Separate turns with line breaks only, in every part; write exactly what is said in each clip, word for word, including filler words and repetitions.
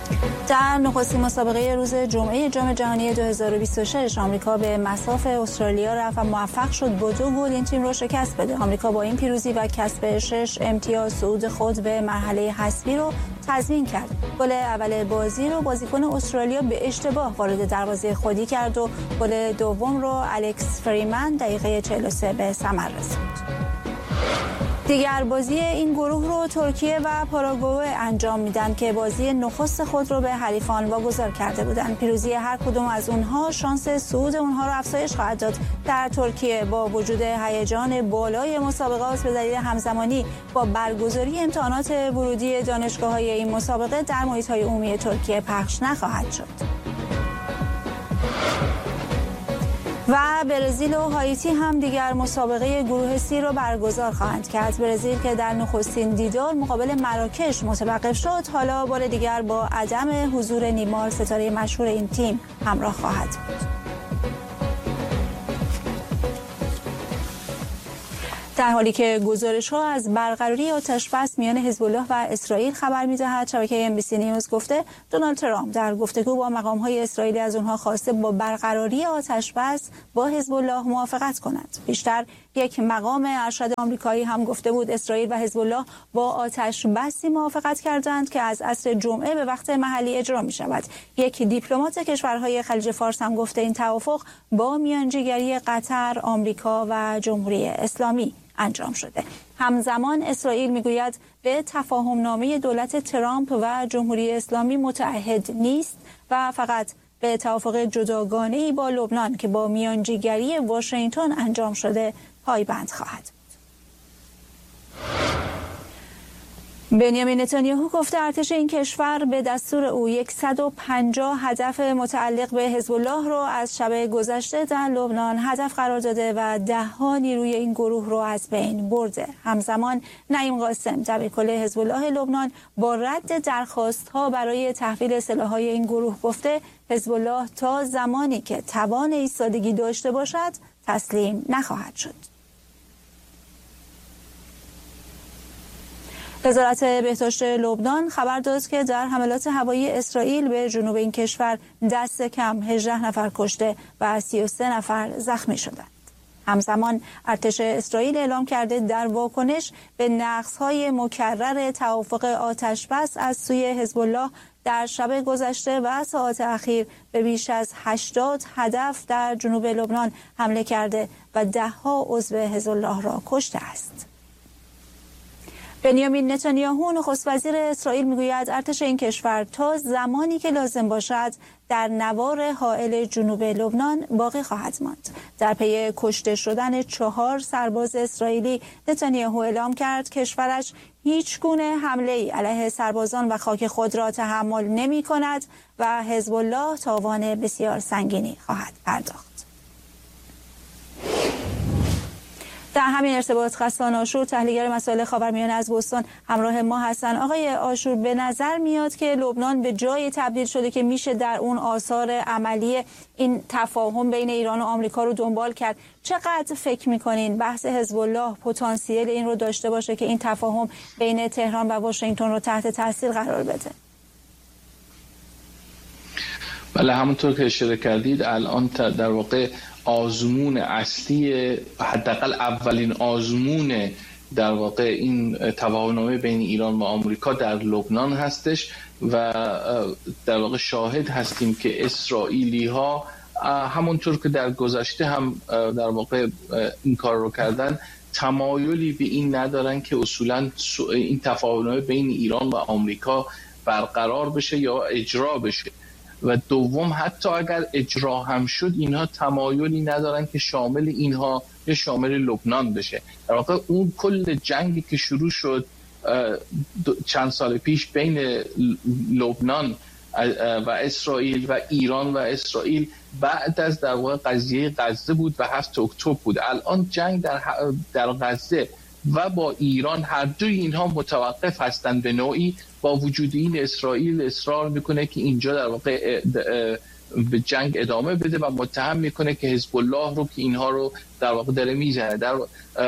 در نخستین مسابقه روز جمعه جام جهانی دو هزار و بیست و شش آمریکا به مصاف استرالیا رفت و موفق شد با دو گل این تیم را شکست بده. آمریکا با این پیروزی و کسب شش امتیاز صعود خود به مرحله حذفی رو تضمین کرد. گل اول بازی رو بازیکن استرالیا به اشتباه وارد دروازه خودی کرد و گل دوم رو الکس فریمن دقیقه چهل و سه به ثمر رسوند. دیگر بازی این گروه رو ترکیه و پاراگوئه انجام میدن که بازی نخست خود رو به حریفان واگذار کرده بودند. پیروزی هر کدوم از اونها شانس صعود اونها رو افزایش خواهد داد. در ترکیه با وجود هیجان بالای مسابقات به دلیل همزمانی با برگزاری امتحانات ورودی دانشگاه‌های این مسابقه در محیط‌های عمومی ترکیه پخش نخواهد شد. و برزیل و هایتی هم دیگر مسابقه گروه سی رو برگزار خواهند کرد. برزیل که در نخستین دیدار مقابل مراکش متوقف شد، حالا بار دیگر با عدم حضور نیمار ستاره مشهور این تیم همراه خواهد بود. در حالی که گزارش‌ها از برقراری آتش‌بس میان حزب الله و اسرائیل خبر می‌دهد، شبکه ام بی سی نیوز گفته دونالد ترامپ در گفتگو با مقام‌های اسرائیلی از آنها خواسته با برقراری آتش‌بس با حزب الله موافقت کنند. بیشتر یک مقام ارشد آمریکایی هم گفته بود اسرائیل و حزب الله با آتش‌بسی موافقت کردند که از عصر جمعه به وقت محلی اجرا می‌شود. یک دیپلمات کشورهای خلیج فارس هم گفته این توافق با میانجیگری قطر، آمریکا و جمهوری اسلامی انجام شده. همزمان اسرائیل میگوید به تفاهم نامه دولت ترامپ و جمهوری اسلامی متعهد نیست و فقط به توافق جداگانه‌ای با لبنان که با میانجیگری واشنگتن انجام شده پایبند خواهد بود. بنیامین نتانیاهو گفته ارتش این کشور به دستور او صد و پنجاه هدف متعلق به حزب الله را از شب گذشته در لبنان هدف قرار داده و ده ها نیروی این گروه را از بین برده. همزمان نعیم قاسم دبیرکل حزب الله لبنان با رد درخواست ها برای تحویل سلاح‌های این گروه گفته حزب الله تا زمانی که توان ایستادگی داشته باشد تسلیم نخواهد شد. وزارت بهداشت لبنان خبر داد که در حملات هوایی اسرائیل به جنوب این کشور دست کم هجده نفر کشته و سی و سه نفر زخمی شدند. همزمان ارتش اسرائیل اعلام کرده در واکنش به نقض‌های مکرر توافق آتش‌بس از سوی حزب الله در شب گذشته و ساعات اخیر به بیش از هشتاد هدف در جنوب لبنان حمله کرده و ده‌ها عضو حزب الله را کشته است. بنیامین نتانیاهو نخست وزیر اسرائیل میگوید ارتش این کشور تا زمانی که لازم باشد در نوار حائل جنوب لبنان باقی خواهد ماند. در پی کشته شدن چهار سرباز اسرائیلی نتانیاهو اعلام کرد کشورش هیچ گونه حمله‌ای علیه سربازان و خاک خود را تحمل نمی کند و حزب الله تاوان بسیار سنگینی خواهد پرداخت. در همین ارتباط غسان آشور تحلیلگر مسائل خاورمیانه از بوستون همراه ما هستن. آقای آشور، به نظر میاد که لبنان به جای تبدیل شده که میشه در اون آثار عملی این تفاهم بین ایران و آمریکا رو دنبال کرد. چقدر فکر میکنین بحث حزب الله پتانسیل این رو داشته باشه که این تفاهم بین تهران و واشنگتن رو تحت تاثیر قرار بده؟
بله، همونطور که اشاره کردید الان در واقع آزمون اصلی، حداقل اولین آزمون در واقع این تفاهم‌نامه بین ایران و آمریکا در لبنان هستش و در واقع شاهد هستیم که اسرائیلی ها همونطور که در گذشته هم در واقع این کار رو کردن تمایلی به این ندارن که اصولا این تفاهم‌نامه بین ایران و آمریکا برقرار بشه یا اجرا بشه و دوم حتی اگر اجرا هم شد اینها تمایلی ندارن که شامل اینها یا شامل لبنان بشه. در واقع اون کل جنگی که شروع شد چند سال پیش بین لبنان و اسرائیل و ایران و اسرائیل بعد از در واقع قضیه غزه بود و هفت اکتبر بود. الان جنگ در در غزه و با ایران هر دوی اینها متوقف هستند به نوعی، با وجود این اسرائیل اصرار میکنه که اینجا در واقع به جنگ ادامه بده و متهم میکنه که حزب الله رو که اینها رو در واقع داره میزنه. در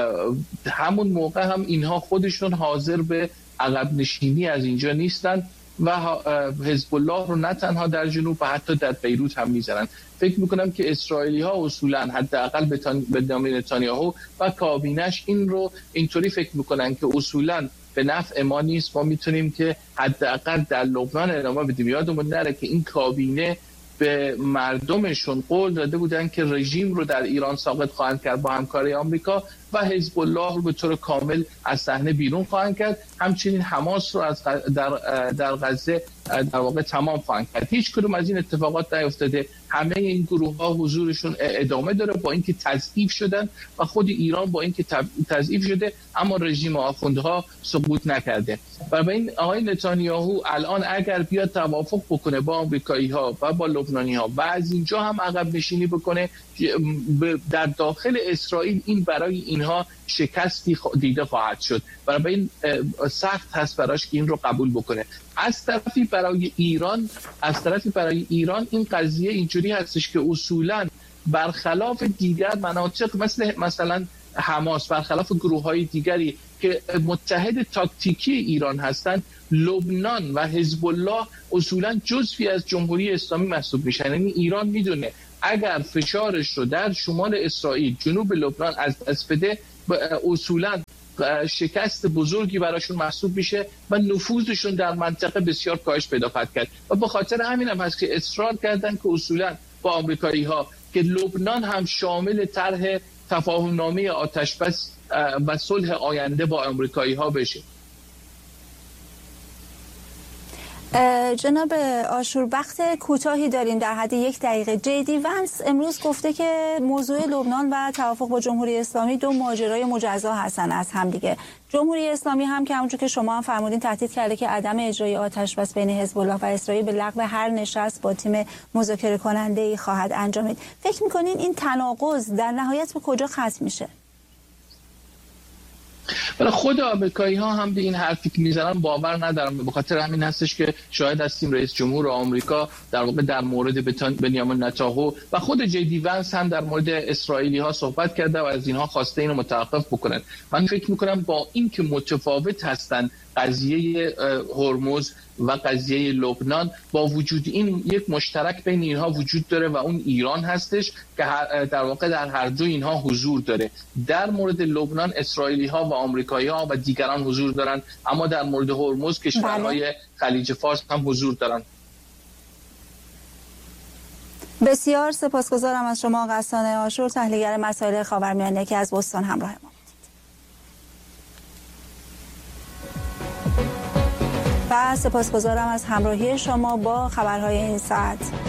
همون موقع هم اینها خودشون حاضر به عقب نشینی از اینجا نیستن و حزب الله رو نه تنها در جنوب و حتی در بیروت هم میزنن. فکر میکنم که اسرائیلی ها اصولا حداقل به نام نتانیاهو و کابینش این رو اینطوری فکر میکنن که اصولا به نفع ما نیست. ما میتونیم که حداقل در لبنان ادامه بدیم. یادمون نره که این کابینه به مردمشون قول داده بودن که رژیم رو در ایران ساقط خواهند کرد با همکاری آمریکا و حزب الله رو به طور کامل از صحنه بیرون خواهند کرد. همچنین حماس رو از در در غزه در واقع تمام خواهند کرد. هیچ کدوم از این اتفاقات نیفتاده. همه این گروه ها حضورشون ادامه داره با اینکه تضعیف شدن و خود ایران با اینکه تضعیف شده اما رژیم آخوندها سقوط نکرده. و به این آقای نتانیاهو الان اگر بیاد توافق بکنه با آمریکایی ها و با لبنانی ها و از اینجا هم عقب نشینی بکنه در داخل اسرائیل، این برای اینها شکستی دیده خواهد شد. برای این سخت هست براش که این رو قبول بکنه. از طرفی برای ایران از طرفی برای ایران این قضیه اینجوری هستش که اصولاً برخلاف دیگر مناطق مثل مثلا حماس، برخلاف گروه‌های دیگری که متحد تاکتیکی ایران هستند، لبنان و حزب الله اصولاً جزئی از جمهوری اسلامی محسوب میشن. یعنی ایران میدونه اگر فشارش رو در شمال اسرائیل، جنوب لبنان از دست بده، اصولاً شکست بزرگی براشون محسوب میشه و نفوذشون در منطقه بسیار کاهش پیدا خواهد کرد. و به خاطر همین هم هست که اصرار کردن که اصولاً با آمریکایی ها که لبنان هم شامل طرح تفاهمنامه آتشبس و صلح آینده با آمریکایی ها بشه.
جناب آشور، وقت کوتاهی داریم، در حد یک دقیقه. جی دی ونس امروز گفته که موضوع لبنان و توافق با جمهوری اسلامی دو ماجرای مجزا هستن از همدیگه. جمهوری اسلامی هم که همونجور که شما هم فرمودین تهدید کرده که عدم اجرای آتشبس بین حزب الله و اسرائیل به لغو هر نشست با تیم مذاکره کننده ای خواهد انجامید. فکر می‌کنین این تناقض در نهایت به کجا ختم میشه؟
ولی خود آمریکایی ها هم به این حرفی که میزنن باور ندارم. به خاطر همین هستش که شاهد هستیم رئیس جمهور آمریکا در واقع در مورد بنیامین نتانیاهو و خود جی دی ونس هم در مورد اسرائیلی ها صحبت کرده و از اینها خواسته اینو متوقف بکنن. من فکر میکنم با این که متفاوت هستن قضیه هرمز و قضیه لبنان، با وجود این یک مشترک بین اینها وجود داره و اون ایران هستش که در واقع در هر دو اینها حضور داره. در مورد لبنان اسرائیلی ها و آمریکایی ها و دیگران حضور دارن، اما در مورد هرمز کشورهای بله. خلیج فارس هم حضور دارن.
بسیار سپاسگزارم از شما غسان آشور، تحلیلگر مسائل خاورمیانه که از بوستون همراه ما. و سپاسگزارم از همراهی شما با خبرهای این ساعت.